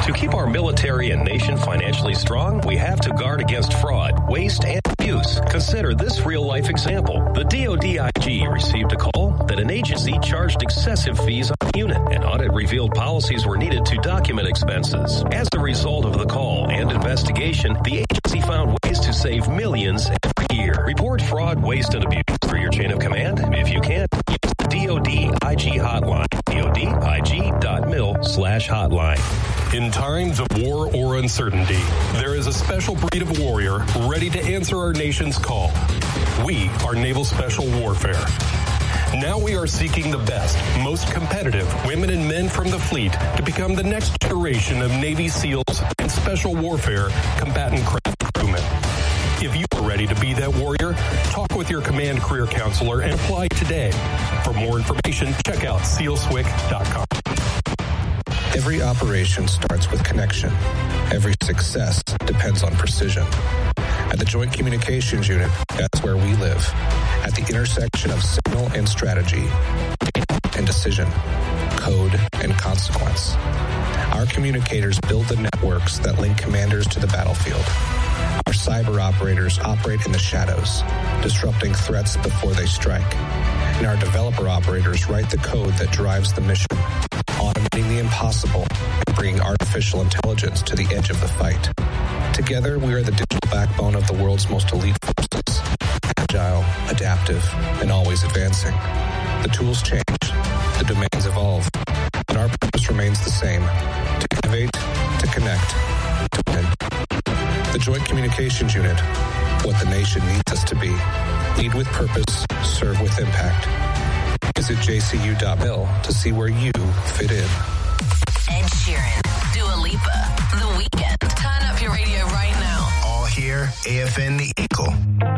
To keep our military and nation financially strong, we have to guard against fraud, waste, and abuse. Consider this real-life example. The DoD IG received a call that an agency charged excessive fees on a unit. An audit revealed policies were needed to document expenses. As a result of the call and investigation, the agency found ways to save millions every year. Report fraud, waste, and abuse through your chain of command. If you can't, use the DoD IG hotline. DoDIG.mil/hotline. In times of war or uncertainty, there is a special breed of warrior ready to answer our nation's call. We are Naval Special Warfare. Now we are seeking the best, most competitive women and men from the fleet to become the next generation of Navy SEALs and Special Warfare combatant craft crewmen. If you are ready to be that warrior, talk with your command career counselor and apply today. For more information, check out SEALSWIC.com. Every operation starts with connection. Every success depends on precision. At the Joint Communications Unit, that's where we live. At the intersection of signal and strategy, data and decision, code and consequence. Our communicators build the networks that link commanders to the battlefield. Our cyber operators operate in the shadows, disrupting threats before they strike. And our developer operators write the code that drives the mission, automating the impossible and bringing artificial intelligence to the edge of the fight. Together, we are the digital backbone of the world's most elite forces, agile, adaptive, and always advancing. The tools change, the domains evolve, but our purpose remains the same: to innovate, to connect, to win. The Joint Communications Unit, what the nation needs us to be. Lead with purpose, serve with impact. Visit jcu.mil to see where you fit in. Ed Sheeran, Dua Lipa, The Weeknd. Turn up your radio right now. All here, AFN The Eagle.